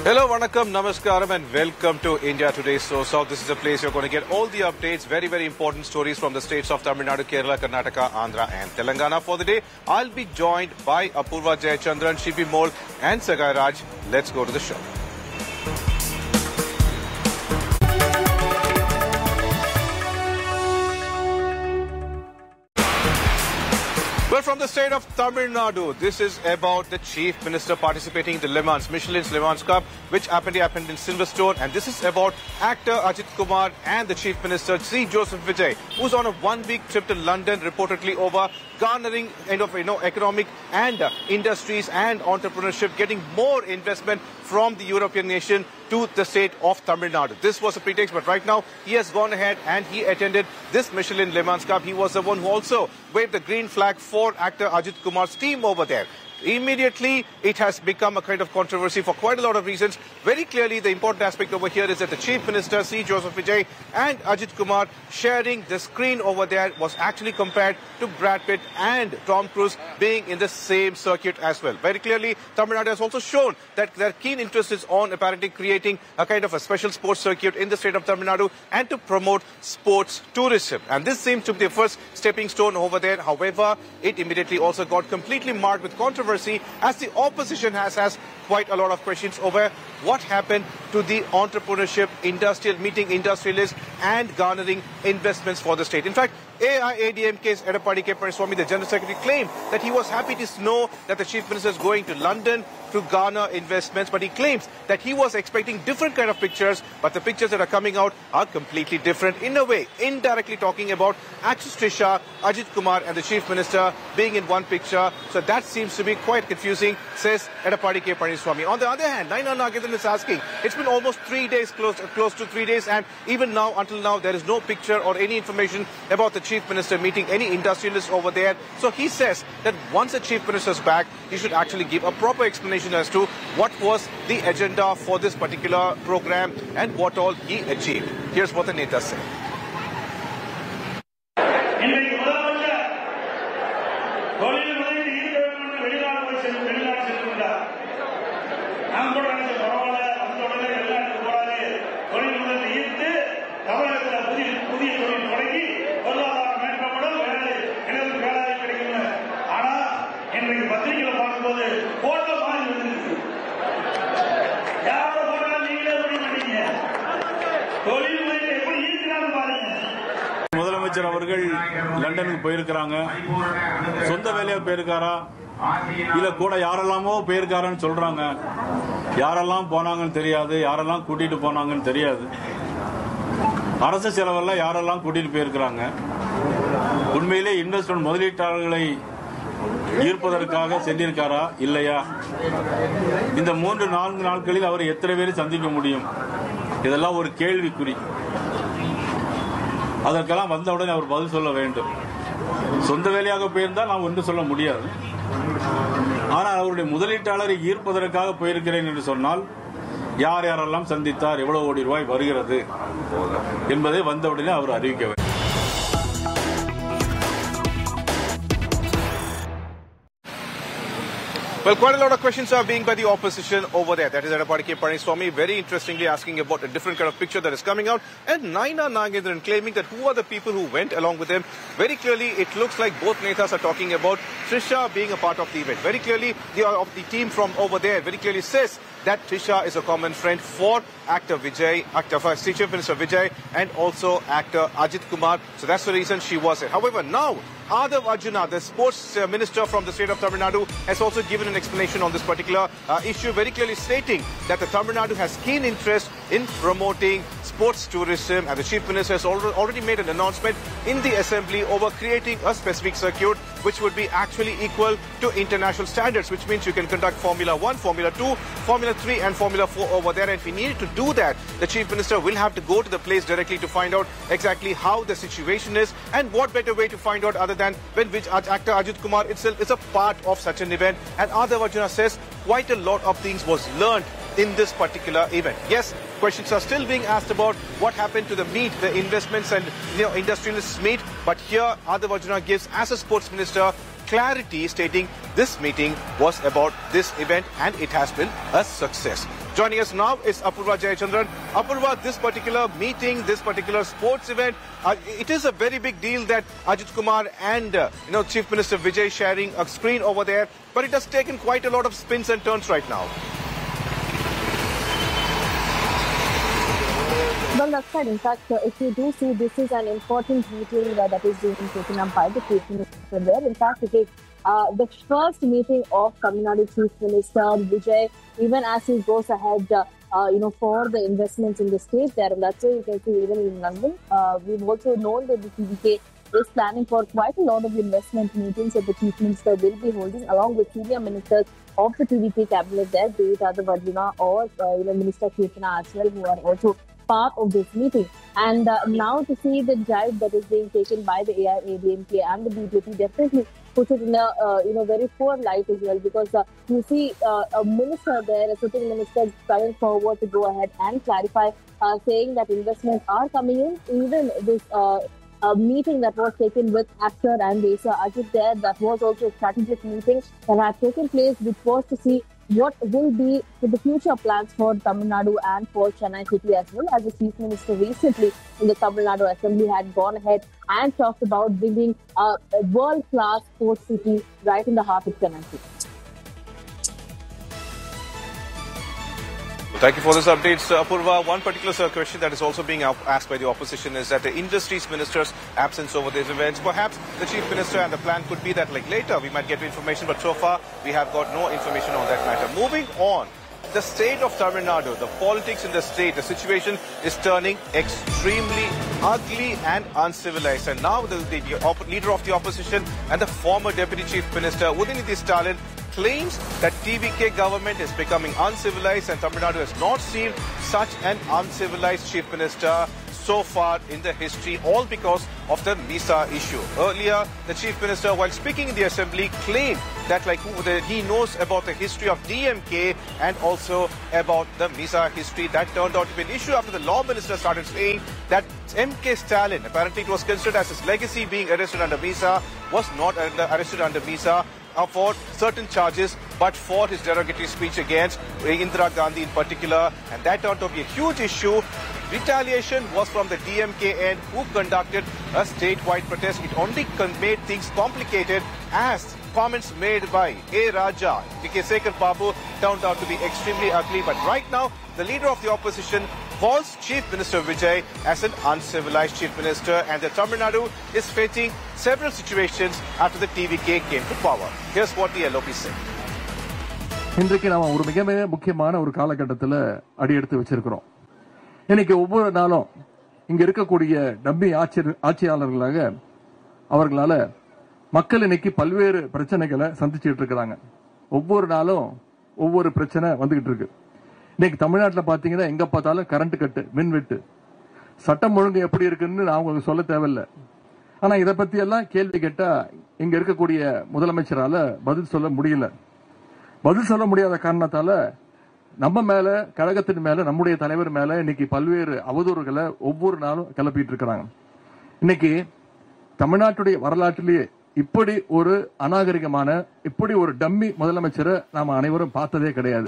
Hello, Vanakkam, Namaskaram and welcome to India Today. So this is a place you're going to get all the updates, very, very important stories from the states of Tamil Nadu, Kerala, Karnataka, Andhra and Telangana. For the day, I'll be joined by Apurva Jayachandran, Shibi Mol and Sagai Raj. Let's go to the show. Well, from the state of Tamil Nadu, this is about the Chief Minister participating in the Le Mans, Michelin's Le Mans Cup, which happened in Silverstone. And this is about actor Ajit Kumar and the Chief Minister, C. Joseph Vijay, who's on a one-week trip to London, reportedly over garnering economic and industries and entrepreneurship, getting more investment from the European nation to the state of Tamil Nadu. This was a pretext, but right now he has gone ahead and he attended this Michelin Le Mans Cup. He was the one who also waved the green flag for actor Ajit Kumar's team over there. Immediately, it has become a kind of controversy for quite a lot of reasons. Very clearly, the important aspect over here is that the Chief Minister, C. Joseph Vijay, and Ajit Kumar sharing the screen over there was actually compared to Brad Pitt and Tom Cruise being in the same circuit as well. Very clearly, Tamil Nadu has also shown that their keen interest is on apparently creating a kind of a special sports circuit in the state of Tamil Nadu and to promote sports tourism. And this seems to be the first stepping stone over there. However, it immediately also got completely marked with controversy, as the opposition has asked quite a lot of questions over what happened to the entrepreneurship, meeting industrialists and garnering investments for the state. In fact, AIADMK's Edappadi K. Palaniswamy, the General Secretary, claimed that he was happy to know that the Chief Minister is going to London to garner investments, but he claims that he was expecting different kind of pictures, but the pictures that are coming out are completely different. In a way, indirectly talking about actress Trisha, Ajit Kumar and the Chief Minister being in one picture. So that seems to be quite confusing, says Edappadi K. Palaniswamy. On the other hand, Naina Nagendran is asking, it's been almost 3 days, close to 3 days, and even now, until now, there is no picture or any information about the Chief Minister meeting any industrialists over there. So he says that once the Chief Minister is back, he should actually give a proper explanation as to what was the agenda for this particular program and what all he achieved. Here's what the Neta said. முதலமைச்சர் அவர்கள் லண்டனுக்கு போயிருக்காங்க. சொந்த வேலையா போயிருக்காரா இல்ல கூட யாரெல்லாமோ போயிருக்காருன்னு சொல்றாங்க. யாரெல்லாம் போனாங்கன்னு தெரியாது, யாரெல்லாம் கூட்டிட்டு போனாங்கன்னு தெரியாது. அரசு செலவெல்லாம் யாரெல்லாம் கூட்டிட்டு போயிருக்காங்க. உண்மையிலே இன்வெஸ்ட்மென்ட் முதலீட்டாளர்களை ஈர்ப்பதற்காக சென்றிருக்காரா இல்லையா? இந்த 3-4 நாட்களில் அவர் எத்தனை பேரை சந்திக்க முடியும்? இதெல்லாம் ஒரு கேள்விக்குறி. அதற்கெல்லாம் வந்தவுடனே அவர் பதில் சொல்ல வேண்டும். சொந்த வேலையாக போயிருந்தால் நாம் ஒன்று சொல்ல முடியாது. ஆனால் அவருடைய முதலீட்டாளரை ஈர்ப்பதற்காக போயிருக்கிறேன் என்று சொன்னால் யார் யாரெல்லாம் சந்தித்தார், எவ்வளவு கோடி ரூபாய் வருகிறது என்பதை வந்தவுடனே அவர் அறிவிக்க வேண்டும். Well, quite a lot of questions are being by the opposition over there. That is Edappadi K. Palaniswamy very interestingly asking about a different kind of picture that is coming out. And Naina Nagendran claiming that who are the people who went along with him. Very clearly, it looks like both Netas are talking about Trisha being a part of the event. Very clearly, the team from over there very clearly says that Trisha is a common friend for actor Vijay, Chief Minister Vijay, and also actor Ajit Kumar. So that's the reason she was there. However, now Adav Arjuna, the sports minister from the state of Tamil Nadu, has also given an explanation on this particular issue, very clearly stating that the Tamil Nadu has keen interest in promoting sports tourism, and the Chief Minister has already made an announcement in the Assembly over creating a specific circuit which would be actually equal to international standards, which means you can conduct Formula 1, Formula 2, Formula 3 and Formula 4 over there. And if we needed to do that, the Chief Minister will have to go to the place directly to find out exactly how the situation is, and what better way to find out other than when actor Ajit Kumar itself is a part of such an event. And Adav Arjuna says quite a lot of things was learned in this particular event. Yes, questions are still being asked about what happened to the meet, the investments and industrialists meet. But here Adav Arjuna gives, as a sports minister, clarity, stating this meeting was about this event and it has been a success. Joining us now is Apurva Jayachandran. Apurva, this particular meeting, this particular sports event, it is a very big deal that Ajit Kumar and Chief Minister Vijay sharing a screen over there, but it has taken quite a lot of spins and turns right now. Well, that's right. In fact, if you do see, this is an important meeting that is being taken up by the Chief Minister there. In fact, it is the first meeting of Tamil Nadu Chief Minister Vijay, even as he goes ahead, for the investments in the state there. And that's why you can see even in London, we've also known that the TVK is planning for quite a lot of investment meetings that the Chief Minister will be holding along with senior ministers of the TVK cabinet there, be it Adar Varjuna or Minister Kirtana as well, who are also part of this meeting. And now to see the jibe that is being taken by the AIADMK and the BJP definitely puts it in a very poor light as well, because you see a minister there, a sitting minister, coming forward to go ahead and clarify, saying that investments are coming in. Even this meeting that was taken with actor and racer Ajit there, that was also a strategic meeting that had taken place, which was to see what will be the future plans for Tamil Nadu and for Chennai City as well, as the Chief Minister recently in the Tamil Nadu Assembly had gone ahead and talked about bringing a world-class sports city right in the heart of Chennai City. Well, thank you for this update, Apurva. One particular question that is also being asked by the opposition is that the industries minister's absence over these events. Perhaps the Chief Minister and the plan could be that later we might get information, but so far we have got no information on that matter. Moving on, the state of Tamil Nadu, the politics in the state, the situation is turning extremely ugly and uncivilized. And now the leader of the opposition and the former Deputy Chief Minister, Udayanidhi Stalin, claims that TVK government is becoming uncivilized, and Tamil Nadu has not seen such an uncivilized Chief Minister so far in the history, all because of the MISA issue. Earlier, the Chief Minister, while speaking in the Assembly, claimed that he knows about the history of DMK and also about the MISA history. That turned out to be an issue after the Law Minister started saying that MK Stalin, apparently it was considered as his legacy being arrested under MISA, was not arrested under MISA for certain charges, but for his derogatory speech against Indira Gandhi in particular, and that turned out to be a huge issue. Retaliation was from the DMK end, who conducted a statewide protest. It only made things complicated as comments made by A. Raja, K. Sekhar Babu turned out to be extremely ugly. But right now, the leader of the opposition calls Chief Minister Vijay as an uncivilized Chief Minister, and the Tamil Nadu is facing several situations after the TVK came to power. Here's what the LOP said. இன்றைக்கு நாம ஒரு மிக மிக முக்கியமான ஒரு காலகட்டத்தில் அடியெடுத்து வச்சிருக்கிறோம். இன்னைக்கு ஒவ்வொரு நாளும் இங்க இருக்கக்கூடிய டம்மி ஆட்சியாளர்களாக அவர்களால மக்கள் இன்னைக்கு பல்வேறு பிரச்சனைகளை சந்திச்சுட்டு இருக்கிறாங்க. ஒவ்வொரு நாளும் ஒவ்வொரு பிரச்சனை வந்துகிட்டு இருக்கு. இன்னைக்கு தமிழ்நாட்டில் பாத்தீங்கன்னா எங்க பார்த்தாலும் கரண்ட் கட்டு, மின்வெட்டு, சட்டம் ஒழுங்கு எப்படி இருக்குன்னு நான் உங்களுக்கு சொல்ல தேவையில்லை. ஆனா இதை பத்தி எல்லாம் கேள்வி கேட்டா இங்க இருக்கக்கூடிய முதலமைச்சரால பதில் சொல்ல முடியல. பதில் சொல்ல முடியாத காரணத்தால நம்ம மேல, கழகத்தின் மேல, நம்முடைய தலைவர் மேல இன்னைக்கு பல்வேறு அவதூறுகளை ஒவ்வொரு நாளும் கிளப்பிட்டு இருக்கிறாங்க. இன்னைக்கு தமிழ்நாட்டுடைய வரலாற்றிலேயே இப்படி ஒரு அநாகரிகமான, இப்படி ஒரு டம்மி முதலமைச்சரை நாம அனைவரும் பார்த்ததே கிடையாது.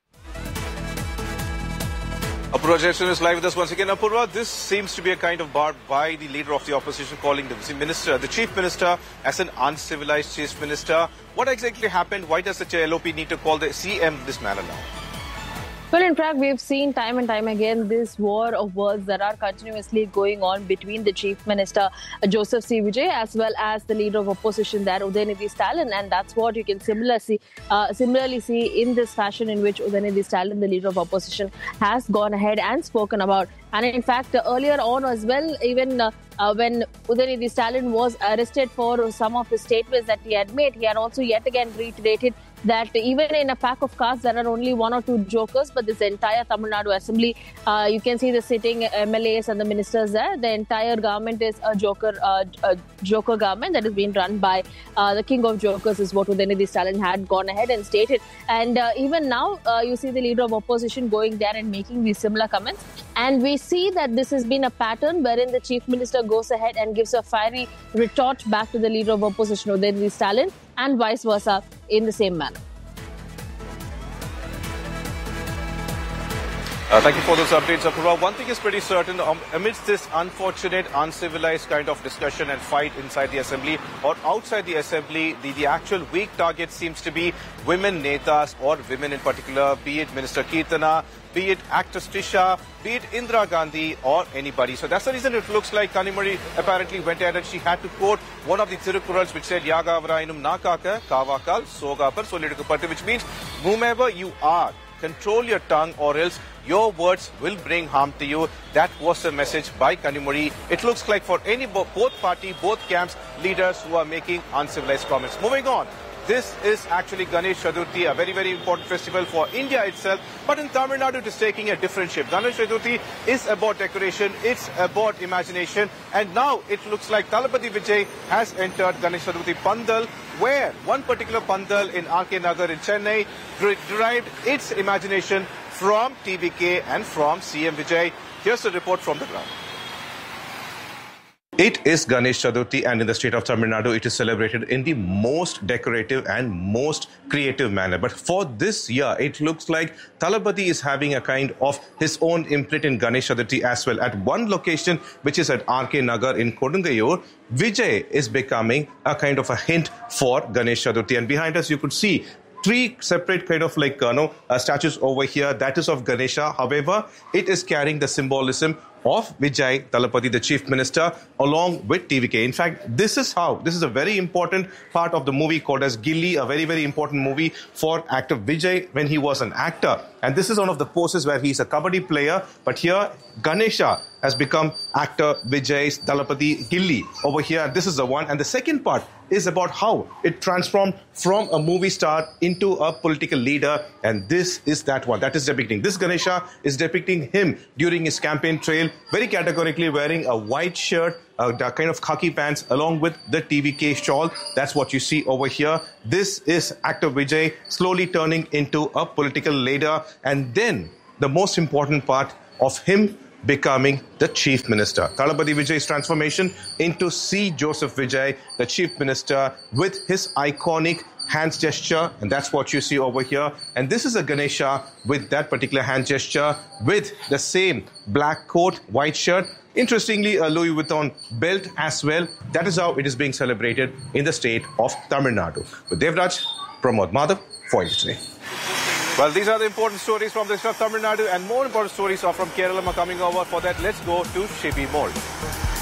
Apurva Jason is live with us once again. Apurva, this seems to be a kind of bar by the leader of the opposition calling the Chief Minister as an uncivilized Chief Minister. What exactly happened? Why does the LOP need to call the CM this manner now? Well, in fact, we've seen time and time again this war of words that are continuously going on between the Chief Minister, Joseph C. Vijay, as well as the leader of opposition there, Udayanidhi Stalin. And that's what you can similarly see in this fashion in which Udayanidhi Stalin, the leader of opposition, has gone ahead and spoken about. And in fact, earlier on as well, even when Udayanidhi Stalin was arrested for some of his statements that he had made, he had also yet again reiterated that even in a pack of cards, there are only one or two jokers, but this entire Tamil Nadu Assembly, you can see the sitting MLAs and the ministers there. The entire government is a joker government that is being run by the king of jokers, is what Udayanidhi Stalin had gone ahead and stated. And even now, you see the leader of opposition going there and making these similar comments. And we see that this has been a pattern wherein the Chief Minister goes ahead and gives a fiery retort back to the leader of opposition, Udayanidhi Stalin, and vice versa in the same manner. Thank you for those updates, Apurva. One thing is pretty certain, amidst this unfortunate, uncivilized kind of discussion and fight inside the assembly or outside the assembly, the actual weak target seems to be women netas or women in particular, be it Minister Keerthana, be it actress Trisha, be it Indira Gandhi or anybody. So that's the reason it looks like Kanimozhi apparently went ahead and she had to quote one of the Thirukkurals which said, Yagavarainum nakaka, kavakal, sogapar, solidukupattu, which means whomever you are, control your tongue or else your words will bring harm to you. That was the message by Kanimozhi. It looks like for both party, both camps, leaders who are making uncivilized comments. Moving on. This is actually Ganesh Chaturthi, a very, very important festival for India itself. But in Tamil Nadu, it is taking a different shape. Ganesh Chaturthi is about decoration, it's about imagination. And now it looks like Thalapathy Vijay has entered Ganesh Chaturthi Pandal, where one particular Pandal in RK Nagar in Chennai derived its imagination from TVK and from CM Vijay. Here's a report from the ground. It is Ganesh Chaturthi, and in the state of Tamil Nadu, it is celebrated in the most decorative and most creative manner. But for this year, it looks like Thalapathy is having a kind of his own imprint in Ganesh Chaturthi as well. At one location, which is at RK Nagar in Kodungayur, Vijay is becoming a kind of a hint for Ganesh Chaturthi. And behind us, you could see three separate kind of like statues over here. That is of Ganesha. However, it is carrying the symbolism of Vijay Thalapathy, the Chief Minister, along with TVK. In fact, this is a very important part of the movie called as Gilli, a very, very important movie for actor Vijay when he was an actor. And this is one of the poses where he's a kabaddi player. But here, Ganesha has become actor Vijay's Thalapathy Gilli over here. This is the one. And the second part is about how it transformed from a movie star into a political leader. And this is that one. That is depicting. This Ganesha is depicting him during his campaign trail, very categorically wearing a white shirt, a kind of khaki pants along with the TVK shawl. That's what you see over here. This is actor Vijay slowly turning into a political leader. And then the most important part of him becoming the Chief Minister. Thalapathy Vijay's transformation into C. Joseph Vijay, the Chief Minister, with his iconic hands gesture, and that's what you see over here. And this is a Ganesha with that particular hand gesture, with the same black coat, white shirt. Interestingly, a Louis Vuitton belt as well. That is how it is being celebrated in the state of Tamil Nadu. With Devraj, Pramod Madhav for India Today. Well, these are the important stories from the state of Tamil Nadu, and more important stories are from Kerala coming over. For that, let's go to Shibi Mall.